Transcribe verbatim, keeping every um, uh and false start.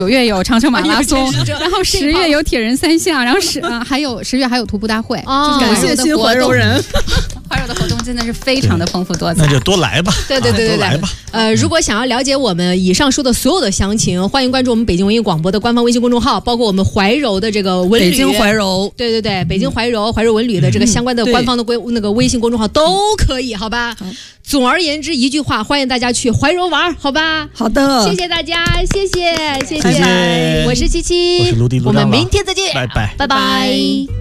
九月有长城马拉松，然后十月有铁人三项，然后十啊还有十月还有徒步大会。 哦， 感谢新怀柔人， 怀柔的活动真的是非常的丰富多彩。 那就多来吧， 对对对对对， 来吧。 呃，如果想要了解我们以上说的所有的详情，欢迎关注我们北京文艺广播的官方微信公众号，包括我们怀柔的这个文旅， 北京怀柔， 对对对，北京怀柔、怀柔文旅的这个相关的官方的规、嗯、那个微信公众号都可以，好吧？好，总而言之一句话，欢迎大家去怀柔玩，好吧？ 好的， 谢谢大家，谢谢谢谢， 谢谢， 我是七七， 我是卢迪卢， 我们明天再见， 拜拜， 拜拜。